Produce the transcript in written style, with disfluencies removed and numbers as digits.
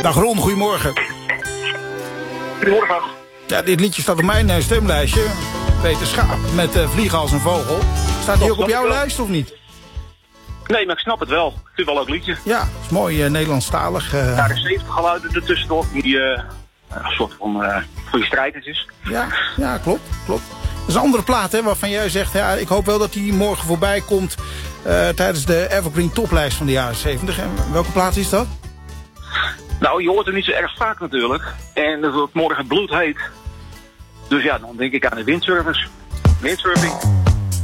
Dag Ron, goedemorgen. Goedemorgen. Ja, dit liedje staat op mijn stemlijstje. Peter Schaap met Vliegen als een vogel. Staat die ook op jouw lijst of niet? Nee, maar ik snap het wel. Ik vind het wel ook liedje. Ja, het is mooi Nederlandstalig. Ja, de 70 geluiden ertussendoor, die een soort van goede strijders is. Ja, klopt. Dat is een andere plaat hè, waarvan jij zegt, ja, ik hoop wel dat die morgen voorbij komt tijdens de Evergreen toplijst van de jaren 70. En welke plaat is dat? Nou, je hoort hem niet zo erg vaak natuurlijk. En dat wordt morgen bloedheet. Dus ja, dan denk ik aan de windsurfing.